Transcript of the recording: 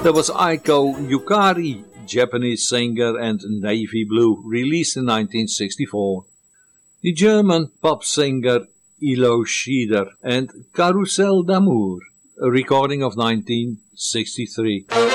That was Aiko Yukari, Japanese singer and navy blue, released in 1964. The German pop singer Ilo Schieder and Carousel d'Amour, a recording of 1963.